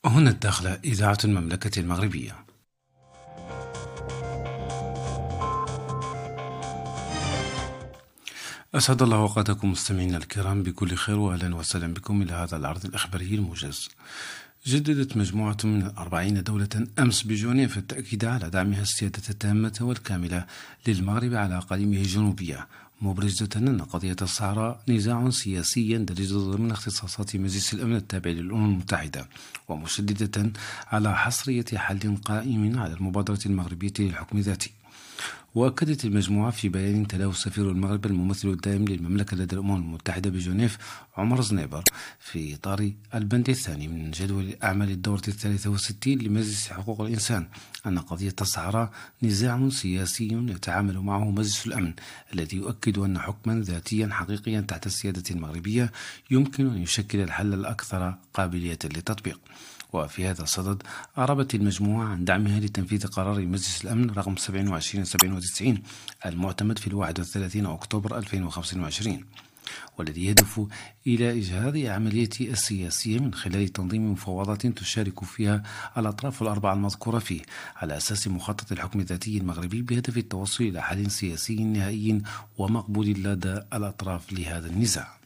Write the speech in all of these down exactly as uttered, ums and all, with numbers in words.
هنا الداخلة إذاعة المملكة المغربية. أسعد الله أوقاتكم مستمعينا الكرام بكل خير، وأهلا وسهلا بكم إلى هذا العرض الإخباري الموجز. جددت مجموعة من أربعين دولة أمس بجنيف التأكيد على دعمها السيادة التامة والكاملة للمغرب على أقاليمه الجنوبية، مبرزة أن قضية الصحراء نزاع سياسي يندرج ضمن اختصاصات مجلس الأمن التابع للأمم المتحدة، ومشددة على حصرية حل قائم على المبادرة المغربية للحكم الذاتي. وأكدت المجموعة في بيان تلاه سفير المغرب الممثل الدائم للمملكة لدى الأمم المتحدة بجنيف عمر زنيبر في إطار البند الثاني من جدول أعمال الدورة الثالثة والستين لمجلس حقوق الإنسان أن قضية الصحراء نزاع سياسي يتعامل معه مجلس الأمن، الذي يؤكد أن حكما ذاتيا حقيقيا تحت السيادة المغربية يمكن أن يشكل الحل الأكثر قابلية للتطبيق. وفي هذا الصدد أعربت المجموعة عن دعمها لتنفيذ قرار مجلس الأمن رقم سبعة وعشرين سبعة وتسعين المعتمد في الواحد والثلاثين أكتوبر ألفين وخمسة وعشرين، والذي يهدف إلى إجهاض عملية السياسية من خلال تنظيم مفاوضات تشارك فيها الأطراف الأربعة المذكورة فيه على أساس مخطط الحكم الذاتي المغربي بهدف التوصل إلى حل سياسي نهائي ومقبول لدى الأطراف لهذا النزاع.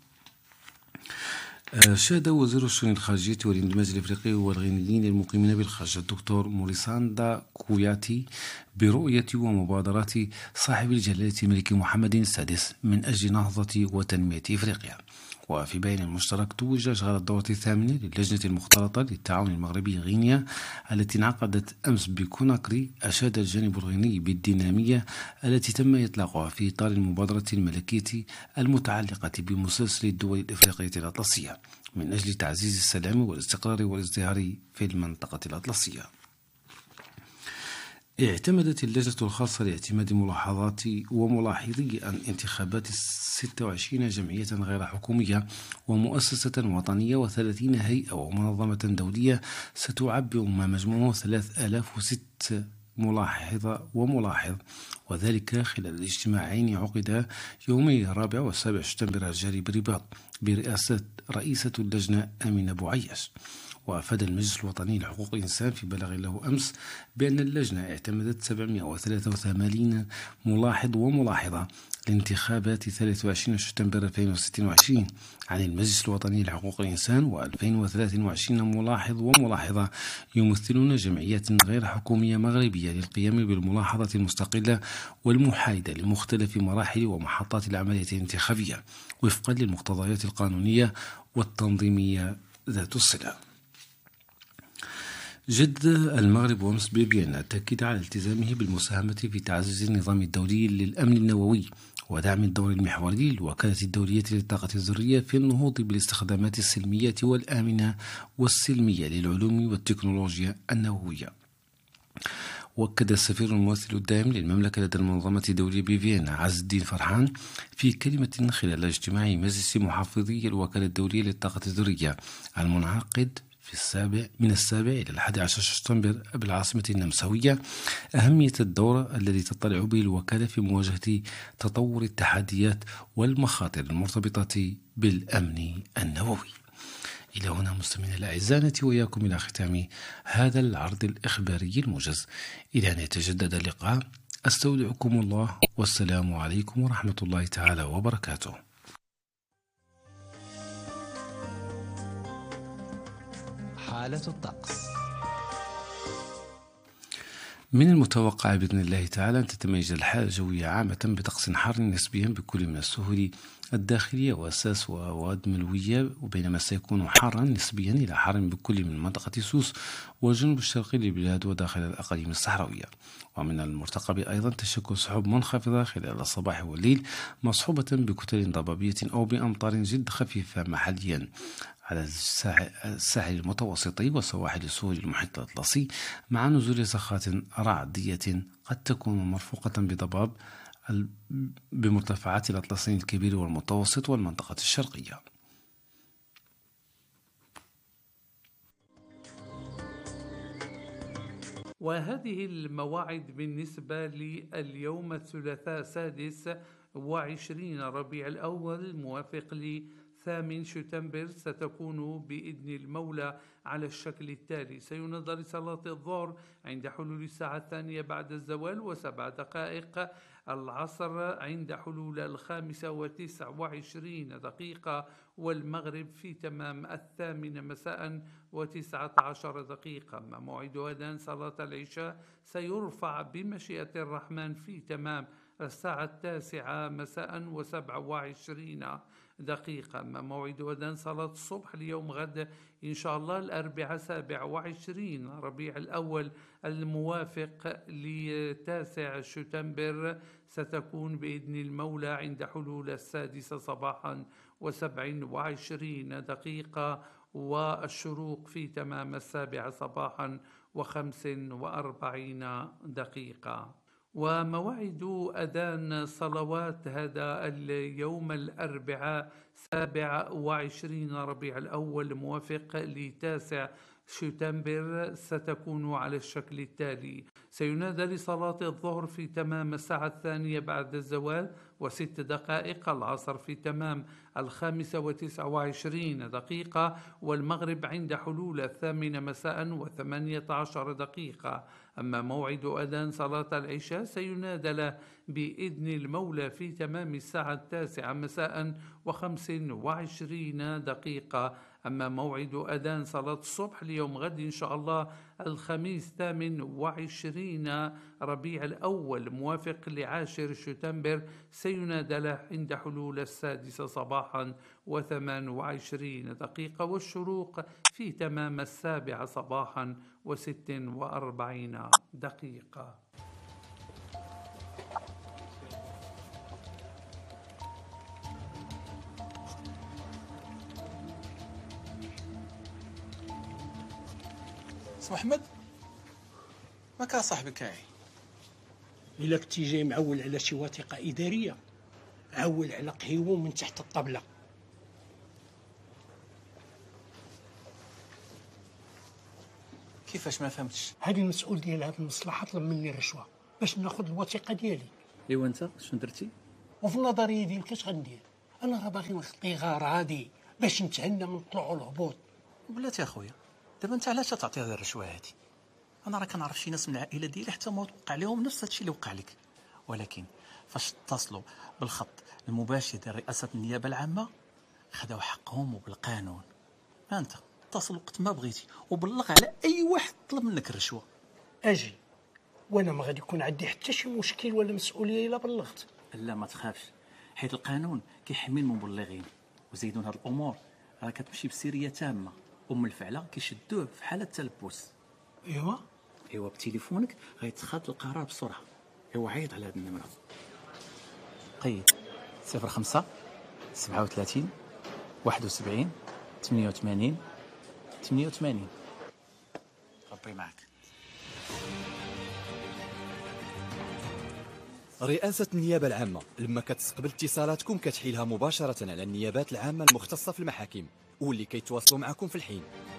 شهد وزير الشؤون الخارجية والاندماج الافريقي والغينيين المقيمين بالخارج الدكتور موريساندا كوياتي برؤية ومبادرات صاحب الجلالة الملك محمد السادس من أجل نهضة وتنمية إفريقيا. وفي بيان مشترك توج إشغال الدورة الثامنة للجنة المختلطة للتعاون المغربي غينيا التي انعقدت أمس بكوناكري، أشاد الجانب الغيني بالدينامية التي تم إطلاقها في إطار المبادرة الملكية المتعلقة بمسلسل الدول الإفريقية الأطلسية من أجل تعزيز السلام والاستقرار والازدهار في المنطقة الأطلسية. اعتمدت اللجنة الخاصة لاعتماد ملاحظات وملاحظي الانتخابات ستة وعشرين جمعية غير حكومية ومؤسسة وطنية وثلاثين هيئة ومنظمة دولية ستعبر ما مجموعه ثلاثة آلاف وستة ملاحظة وملاحظ، وذلك خلال الاجتماعين عقدا يومي الرابع والسابع سبتمبر الجاري بالرباط برئاسة رئيسة اللجنة أمينة بوعياش. وأفاد المجلس الوطني لحقوق الإنسان في بلاغ له أمس بأن اللجنة اعتمدت سبعمائة وثلاثة وثمانين ملاحظ وملاحظة لانتخابات ثلاثة وعشرين سبتمبر ألفين وستة وعشرين عن المجلس الوطني لحقوق الإنسان وألفين وثلاثة وعشرين ملاحظ وملاحظة يمثلون جمعيات غير حكومية مغربية للقيام بالملاحظة المستقلة والمحايدة لمختلف مراحل ومحطات العملية الانتخابية وفقا للمقتضيات القانونية والتنظيمية ذات الصلة. جدد المغرب أمس ببيان التأكيد على التزامه بالمساهمة في تعزيز النظام الدولي للأمن النووي ودعم الدور المحوري للوكالة الدولية للطاقة الذرية في النهوض بالاستخدامات السلمية والآمنة والسلمية للعلوم والتكنولوجيا النووية. وأكد السفير الممثل الدائم للمملكة لدى المنظمة الدولية بفيينا عز الدين فرحان في كلمة خلال اجتماع مجلس محافظي الوكالة الدولية للطاقة الذرية المنعقد في السابع من السابع إلى الحادي عشر سبتمبر بالعاصمة النمساوية أهمية الدور الذي تطلع به الوكالة في مواجهة تطور التحديات والمخاطر المرتبطة بالأمن النووي. إلى هنا مستمعينا الأعزاء نأتي وإياكم إلى ختام هذا العرض الإخباري الموجز، إلى أن يتجدد اللقاء أستودعكم الله والسلام عليكم ورحمة الله تعالى وبركاته. حالة الطقس. من المتوقع بإذن الله تعالى أن تتميز الحالة الجوية عامة بطقس حار نسبيا بكل من السهول الداخلية وأساس وأواد ملوية، وبينما سيكون حارا نسبيا إلى حار بكل من منطقة سوس والجنوب الشرقي للبلاد وداخل الأقاليم الصحراوية. ومن المرتقب أيضا تشكل سحب منخفضة خلال الصباح والليل مصحوبة بكتل ضبابية أو بأمطار جد خفيفة محليا على الساحل المتوسطي وسواحل السهول المحيط الأطلسي، مع نزول زخات رعدية قد تكون مرفوقة بضباب بمرتفعات الأطلسين الكبير والمتوسط والمنطقة الشرقية. وهذه المواعيد بالنسبة لليوم الثلاثاء السادس وعشرين ربيع الأول الموافق ل ثامن شتنبر ستكون بإذن المولى على الشكل التالي: سينادى لصلاة الظهر عند حلول الساعة الثانية بعد الزوال وسبع دقائق، العصر عند حلول الخامسة وتسع وعشرين دقيقة، والمغرب في تمام الثامنة مساء وتسعة عشر دقيقة. أما موعد أذان صلاة العشاء سيرفع بمشيئة الرحمن في تمام الساعة التاسعة مساء وسبع وعشرين دقيقة. أما موعد أذان صلاة الصبح اليوم غد إن شاء الله الأربعاء سابع وعشرين ربيع الأول الموافق لتاسع شتنبر ستكون بإذن المولى عند حلول السادسة صباحا وسبع وعشرين دقيقة، والشروق في تمام السابعة صباحا وخمس وأربعين دقيقة. وموعد أذان صلوات هذا اليوم الأربعاء سابع وعشرين ربيع الأول موافق لتاسع شتنبر ستكون على الشكل التالي: سينادى لصلاة الظهر في تمام الساعة الثانية بعد الزوال وست دقائق، العصر في تمام الخامسة وتسع وعشرين دقيقة، والمغرب عند حلول الثامنة مساء وثمانية عشر دقيقة. أما موعد أذان صلاة العشاء سينادى له بإذن المولى في تمام الساعة التاسعة مساء وخمس وعشرين دقيقة. أما موعد أذان صلاة الصبح اليوم غد إن شاء الله الخميس ثامن وعشرين ربيع الأول موافق لعاشر شتنبر سينادى له عند حلول السادسة صباحا وثمان وعشرين دقيقة، والشروق في تمام السابعة صباحا وست وأربعين دقيقة. سي محمد، ما كان صاحبك هاي؟ إلا كنتي جاي معول على شي وثيقة إدارية عول على قهيوه من تحت الطبلة. كيفاش ما فهمتش؟ هذه المسؤول ديال هذه المصلحة طلب مني رشوة باش ناخذ الوثيقة ديالي. ايوا انت شنو درتي؟ وفي النظرية ديالك اش غندير؟ أنا راه باغي نخطي غرادي باش نتهنى من الطلوع والهبوط. بلاتي اخويا، دابا انت علاش تعطي هذه الرشوه هذه؟ انا راه كنعرف شي ناس من العائله ديالي حتى ما وقع لهم نفس هادشي اللي وقع لك، ولكن فاش اتصلوا بالخط المباشر ديال رئاسه النيابه العامه خداو حقهم وبالقانون. انت اتصل وقت ما بغيتي وبلغ على اي واحد طلب منك الرشوه. اجي وانا ما غادي يكون عندي حتى شي مشكل ولا مسؤوليه الا بلغت. لا ما تخافش، حيت القانون كيحمي المبلغين، وزيدون هاد الامور راه كتمشي بسريه تامه، ام الفعله كيشدوه في حاله تلبس. ايوا ايوا بتليفونك غيتخاذ القرار بسرعه. ايوا عيط على هاد النمره، قيد صفر خمسة سبعة وثلاثين واحد وسبعين ثمانية وثمانين ثمانية وثمانين. ربي معك. رئاسة النيابة العامة لما كتستقبل اتصالاتكم كتحيلها مباشرة على النيابات العامة المختصة في المحاكم واللي كيتواصلوا معكم في الحين.